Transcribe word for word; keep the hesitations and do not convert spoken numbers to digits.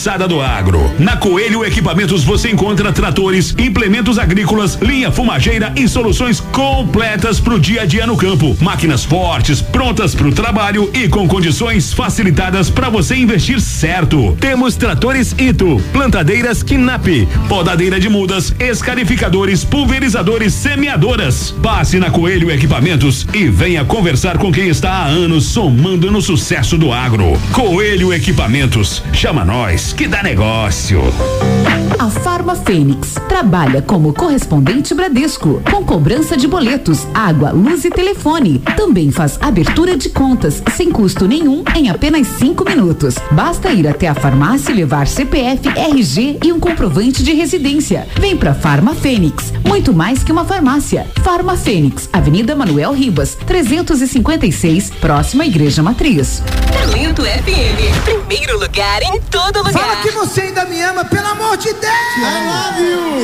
Sada do Agro. Na Coelho Equipamentos você encontra tratores, implementos agrícolas, linha fumageira e soluções completas pro dia a dia no campo. Máquinas fortes, prontas pro trabalho e com condições facilitadas para você investir certo. Temos tratores Ito, plantadeiras Kinap, podadeira de mudas, escarificadores, pulverizadores, semeadoras. Passe na Coelho Equipamentos e venha conversar com quem está há anos somando no sucesso do agro. Coelho Equipamentos, chama nós que dá negócio. A Farma Fênix trabalha como correspondente Bradesco, com cobrança de boletos, água, luz e telefone. Também faz abertura de contas sem custo nenhum em apenas cinco minutos. Basta ir até a farmácia e levar C P F, R G e um comprovante de residência. Vem pra Farma Fênix, muito mais que uma farmácia. Farma Fênix, Avenida Manuel Ribas, trezentos e cinquenta e seis, próxima à Igreja Matriz. Talento F M, primeiro lugar em todo lugar. Fala que você ainda me ama, pelo amor de Deus! I love you!